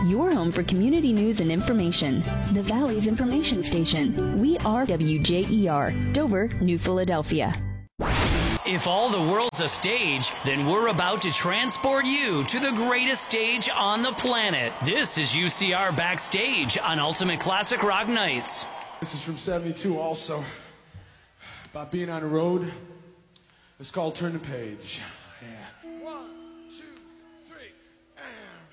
your home for community news and information. The Valley's information station. We are WJER, Dover, New Philadelphia. If all the world's a stage, then we're about to transport you to the greatest stage on the planet. This is UCR Backstage on Ultimate Classic Rock Nights. This is from 72 also, about being on the road. It's called Turn the Page. Yeah.